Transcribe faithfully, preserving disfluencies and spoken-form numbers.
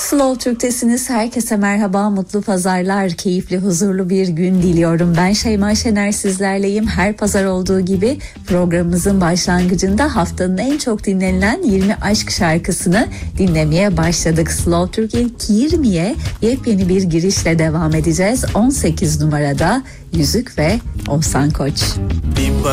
Slow Türk'tesiniz. Herkese merhaba, mutlu pazarlar, keyifli, huzurlu bir gün diliyorum. Ben Şeyma Şener sizlerleyim. Her pazar olduğu gibi programımızın başlangıcında haftanın en çok dinlenilen yirmi aşk şarkısını dinlemeye başladık. Slow Türk ilk yirmiye yepyeni bir girişle devam edeceğiz. on sekiz numarada Yüzük ve Oğuzhan Koç. Bir